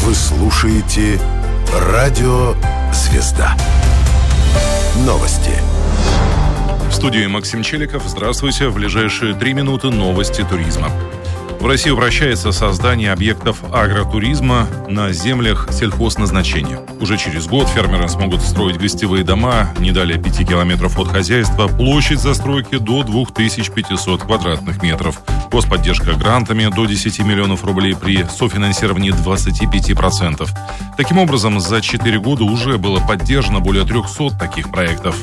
Вы слушаете «Радио Звезда». Новости. В студии Максим Челиков. Здравствуйте. В ближайшие 3 минуты новости туризма. В Россию вращается создание объектов агротуризма на землях сельхозназначения. Уже через год фермеры смогут строить гостевые дома не далее 5 километров от хозяйства. Площадь застройки до 2500 квадратных метров. Господдержка грантами до 10 миллионов рублей при софинансировании 25%. Таким образом, за 4 года уже было поддержано более 300 таких проектов.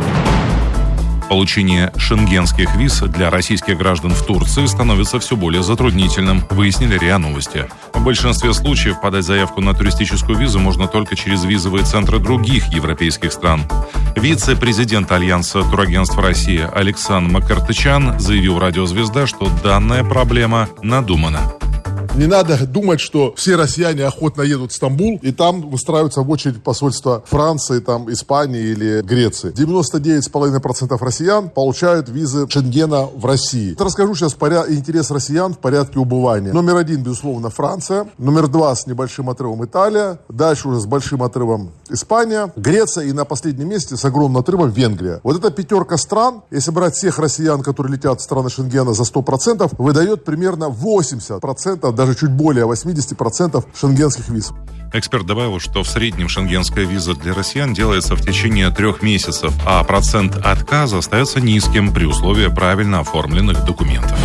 Получение шенгенских виз для российских граждан в Турции становится все более затруднительным, выяснили РИА Новости. В большинстве случаев подать заявку на туристическую визу можно только через визовые центры других европейских стран. Вице-президент Альянса турагентств России Александр Макартычян заявил «Радио Звезда», что данная проблема надумана. Не надо думать, что все россияне охотно едут в Стамбул и там выстраиваются в очередь посольства Франции, там, Испании или Греции. 99,5% россиян получают визы Шенгена в России. Расскажу сейчас интерес россиян в порядке убывания. Номер 1, безусловно, Франция. Номер 2 с небольшим отрывом Италия. Дальше уже с большим отрывом Испания, Греция и на последнем месте с огромным отрывом Венгрия. Вот эта 5 стран, если брать всех россиян, которые летят в страны Шенгена за 100%, выдает примерно 80%, даже чуть более 80% шенгенских виз. Эксперт добавил, что в среднем шенгенская виза для россиян делается в течение 3 месяцев, а процент отказа остается низким при условии правильно оформленных документов.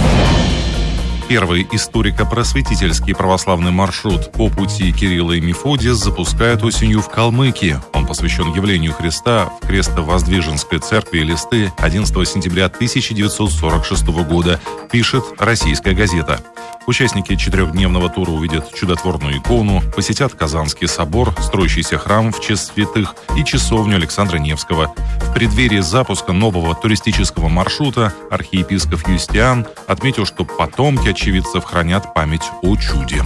Первый историко-просветительский православный маршрут по пути Кирилла и Мефодия запускают осенью в Калмыкии. Он посвящен явлению Христа в Крестовоздвиженской церкви Элисты 11 сентября 1946 года, пишет «Российская газета». Участники 4-дневного тура увидят чудотворную икону, посетят Казанский собор, строящийся храм в честь святых и часовню Александра Невского. В преддверии запуска нового туристического маршрута архиепископ Юстиан отметил, что потомки очевидцев хранят память о чуде.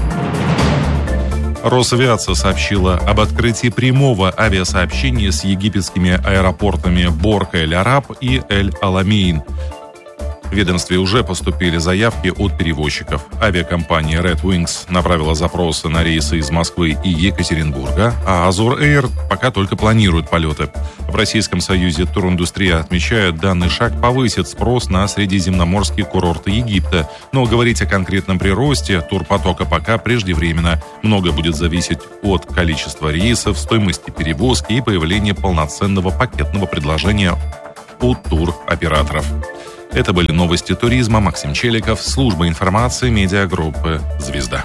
Росавиация сообщила об открытии прямого авиасообщения с египетскими аэропортами Борка-эль-Араб и Эль-Аламейн. В ведомстве уже поступили заявки от перевозчиков. Авиакомпания Red Wings направила запросы на рейсы из Москвы и Екатеринбурга, а Azur Air пока только планирует полеты. В Российском союзе туриндустрия отмечает, данный шаг повысит спрос на средиземноморские курорты Египта. Но говорить о конкретном приросте турпотока пока преждевременно. Многое будет зависеть от количества рейсов, стоимости перевозки и появления полноценного пакетного предложения у туроператоров. Это были новости туризма. Максим Челиков, служба информации медиагруппы «Звезда».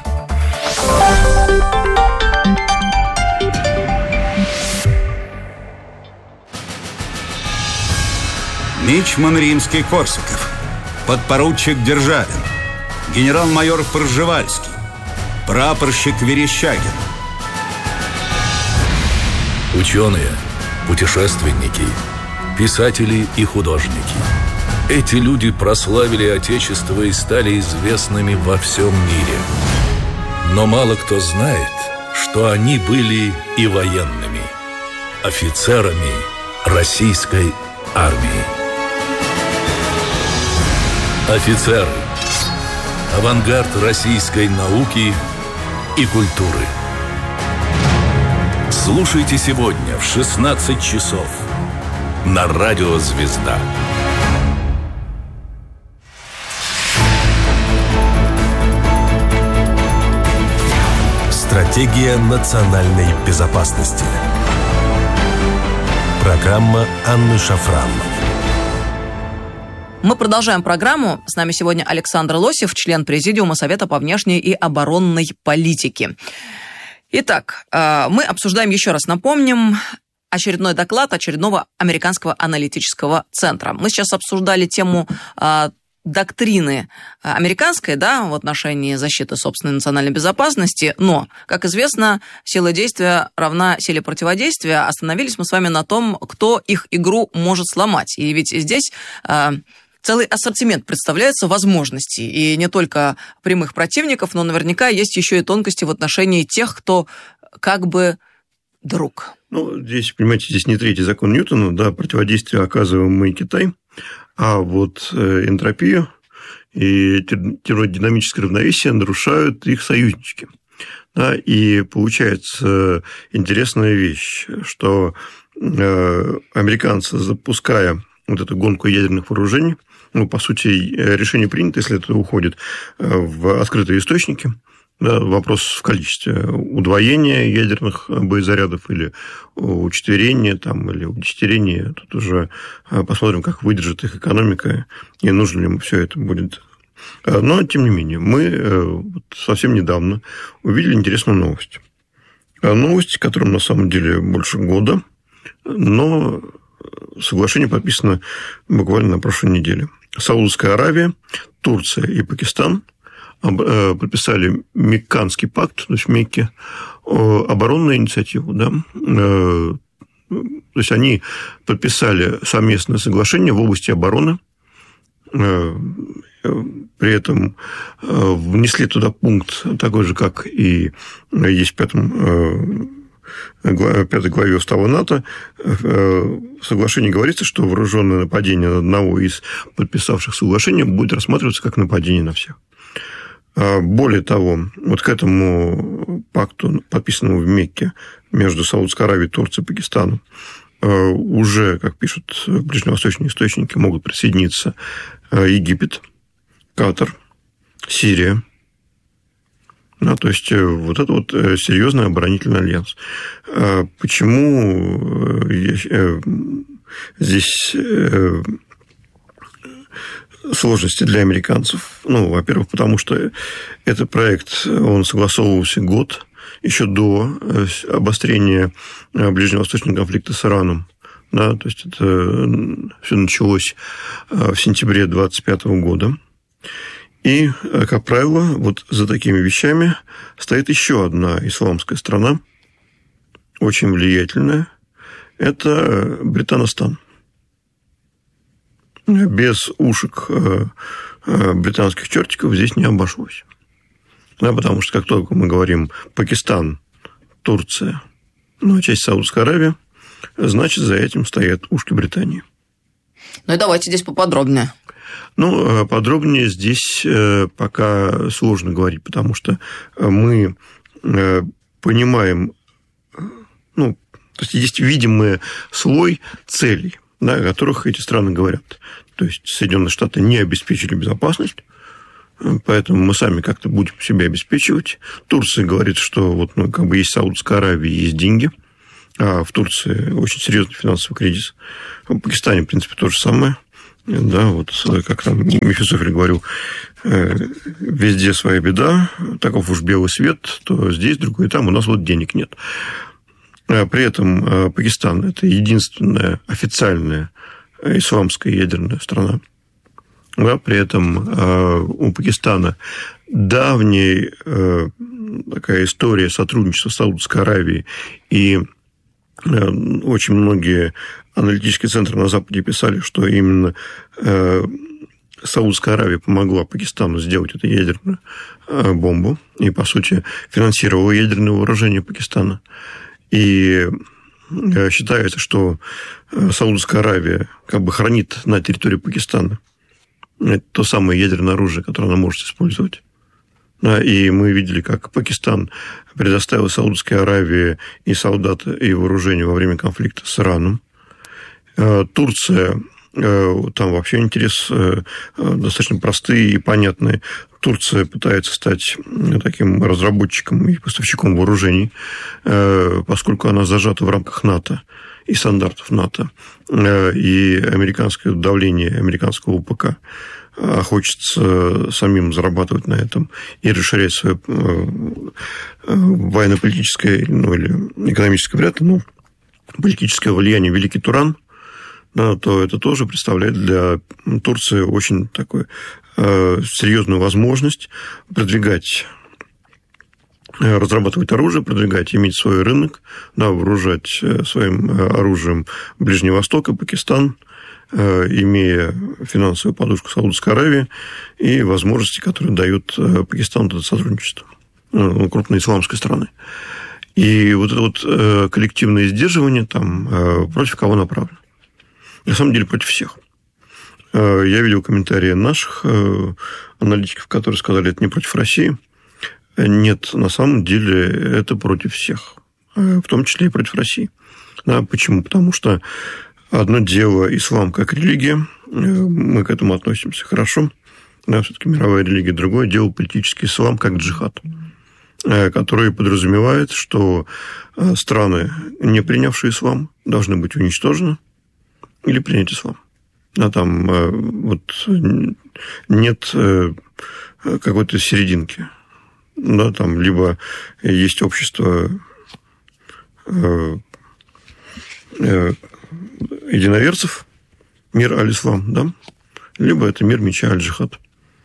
Мичман Римский-Корсаков, подпоручик Державин, генерал-майор Пржевальский, прапорщик Верещагин. Ученые, путешественники, писатели и художники. Эти люди прославили Отечество и стали известными во всем мире. Но мало кто знает, что они были и военными, офицерами российской армии. Офицеры – авангард российской науки и культуры. Слушайте сегодня в 16 часов на Радио Звезда. Стратегия национальной безопасности. Программа Анны Шафран. Мы продолжаем программу. С нами сегодня Александр Лосев, член Президиума Совета по внешней и оборонной политике. Итак, мы обсуждаем, еще раз напомним, очередной доклад очередного американского аналитического центра. Мы сейчас обсуждали тему доктрины американской, да, в отношении защиты собственной национальной безопасности, но, как известно, сила действия равна силе противодействия. Остановились мы с вами на том, кто их игру может сломать. И ведь здесь целый ассортимент представляется возможностей. И не только прямых противников, но наверняка есть еще и тонкости в отношении тех, кто как бы друг. Ну, здесь, понимаете, здесь не третий закон Ньютона, да, противодействие оказываем мы Китай, а вот энтропию и термодинамическое равновесие нарушают их союзнички. Да, и получается интересная вещь, что американцы, запуская вот эту гонку ядерных вооружений, по сути, решение принято, если это уходит в открытые источники. Да, вопрос в количестве удвоения ядерных боезарядов или учетверения там, или удесятерения. Тут уже посмотрим, как выдержит их экономика и нужно ли ему все это будет. Но, тем не менее, мы совсем недавно увидели интересную новость. Новость, которым на самом деле больше года, но соглашение подписано буквально на прошлой неделе. Саудовская Аравия, Турция и Пакистан подписали Мекканский пакт, то есть Мекки, оборонную инициативу. Да? То есть они подписали совместное соглашение в области обороны, при этом внесли туда пункт такой же, как и есть в пятой главе Устава НАТО. В соглашении говорится, что вооруженное нападение на одного из подписавших соглашение будет рассматриваться как нападение на всех. Более того, вот к этому пакту, подписанному в Мекке между Саудовской Аравией, Турцией и Пакистаном, уже, как пишут ближневосточные источники, могут присоединиться Египет, Катар, Сирия. Ну, то есть, вот это вот серьезный оборонительный альянс. Почему здесь сложности для американцев? Во-первых, потому что этот проект, он согласовывался год, еще до обострения ближневосточного конфликта с Ираном. Да, то есть, это все началось в сентябре 2025 года. И, как правило, вот за такими вещами стоит еще одна исламская страна, очень влиятельная. Это Британистан. Без ушек британских чертиков здесь не обошлось. Да, потому что, как только мы говорим Пакистан, Турция, часть Саудовской Аравии, значит, за этим стоят ушки Британии. Ну и давайте здесь поподробнее. Подробнее здесь пока сложно говорить, потому что мы понимаем, то есть, есть видимый слой целей, да, о которых эти страны говорят. То есть, Соединенные Штаты не обеспечили безопасность, поэтому мы сами как-то будем себя обеспечивать. Турция говорит, что есть Саудовская Аравия, есть деньги, а в Турции очень серьезный финансовый кризис. В Пакистане, в принципе, то же самое. Да, вот как там Мефистофель говорил, везде своя беда, таков уж белый свет, то здесь другой, там у нас вот денег нет. При этом Пакистан – это единственная официальная исламская ядерная страна. Да, при этом у Пакистана давняя такая история сотрудничества с Саудовской Аравией, и очень многие аналитические центры на Западе писали, что именно Саудовская Аравия помогла Пакистану сделать эту ядерную бомбу и, по сути, финансировала ядерное вооружение Пакистана. И считается, что Саудовская Аравия хранит на территории Пакистана то самое ядерное оружие, которое она может использовать. И мы видели, как Пакистан предоставил Саудовской Аравии и солдат, и вооружение во время конфликта с Ираном. Турция, там вообще интерес достаточно простые и понятные. Турция пытается стать таким разработчиком и поставщиком вооружений, поскольку она зажата в рамках НАТО и стандартов НАТО, и американское давление американского УПК. А хочется самим зарабатывать на этом и расширять свое военно-политическое, или экономическое, вряд ли, политическое влияние в Великий Туран, да, то это тоже представляет для Турции очень такую серьезную возможность продвигать, разрабатывать оружие, продвигать, иметь свой рынок, да, вооружать своим оружием Ближний Восток и Пакистан, имея финансовую подушку Саудовской Аравии и возможности, которые дают Пакистану это сотрудничество крупной исламской страны. И вот это вот коллективное сдерживание там против кого направлено? На самом деле против всех. Я видел комментарии наших аналитиков, которые сказали, это не против России. Нет, на самом деле это против всех, в том числе и против России. Да, почему? Потому что одно дело ислам как религия, мы к этому относимся хорошо, да, все-таки мировая религия, другое дело политический ислам как джихад, который подразумевает, что страны, не принявшие ислам, должны быть уничтожены или принять ислам. Да, там вот нет какой-то серединки. Да, там либо есть общество единоверцев, мир аль-ислам, да, либо это мир меча аль-джихад.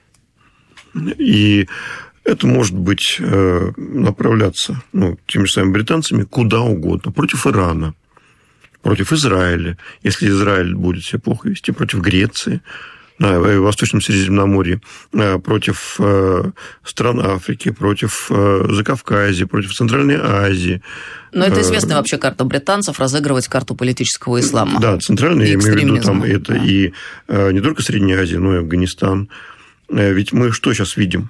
И это может быть направляться теми же самыми британцами куда угодно. Против Ирана, против Израиля, если Израиль будет себя плохо вести, против Греции, в Восточном Средиземноморье, против стран Африки, против Закавказья, против Центральной Азии. Но это известная вообще карта британцев, разыгрывать карту политического ислама. Да, центральная, я имею в виду, там это и не только Средняя Азия, но и Афганистан. Ведь мы что сейчас видим?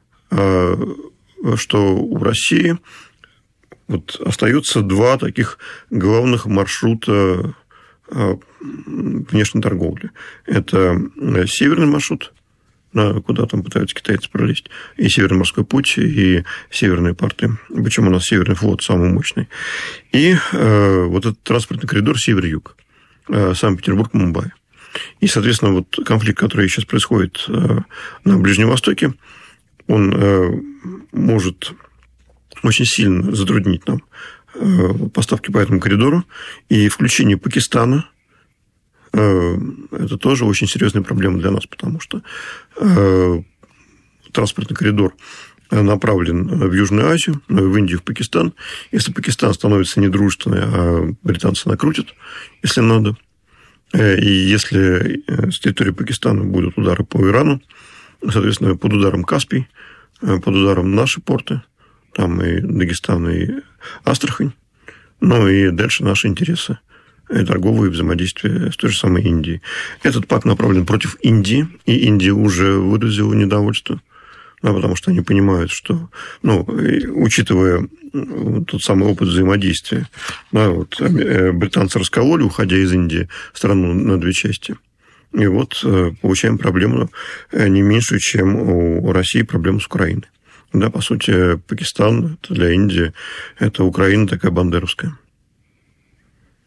Что у России вот остаются два таких главных маршрута внешней торговли. Это северный маршрут, куда там пытаются китайцы пролезть, и Северный морской путь, и северные порты. Причем у нас Северный флот самый мощный. И вот этот транспортный коридор север-юг, Санкт-Петербург-Мумбаи. И, соответственно, вот конфликт, который сейчас происходит на Ближнем Востоке, он может очень сильно затруднить нам поставки по этому коридору, и включение Пакистана – это тоже очень серьезная проблема для нас, потому что транспортный коридор направлен в Южную Азию, в Индию, в Пакистан. Если Пакистан становится недружественный, а британцы накрутят, если надо, и если с территории Пакистана будут удары по Ирану, соответственно, под ударом Каспий, под ударом наши порты, там и Дагестан, и Астрахань, ну и дальше наши интересы, и торговые взаимодействия с той же самой Индией. Этот пакт направлен против Индии, и Индия уже выразила недовольство, потому что они понимают, что, учитывая тот самый опыт взаимодействия, вот британцы раскололи, уходя из Индии, страну на две части. И вот получаем проблему не меньшую, чем у России проблему с Украиной. Да, по сути, Пакистан это для Индии, это Украина такая бандеровская.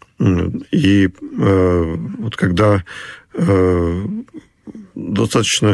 И вот когда достаточно